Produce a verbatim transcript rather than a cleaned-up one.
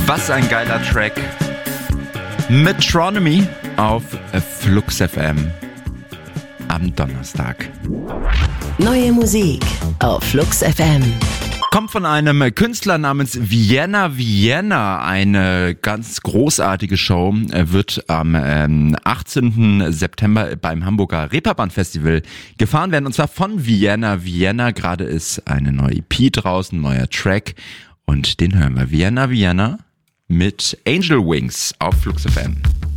Was ein geiler Track. Metronomy auf Flux F M am Donnerstag. Neue Musik auf Flux F M. Kommt von einem Künstler namens Vienna Vienna. Eine ganz großartige Show wird am ähm, achtzehnten September beim Hamburger Reeperbahn Festival gefahren werden. Und zwar von Vienna Vienna. Gerade ist eine neue E P draußen, ein neuer Track. Und den hören wir. Vienna Vienna mit Angel Wings auf Flux F M.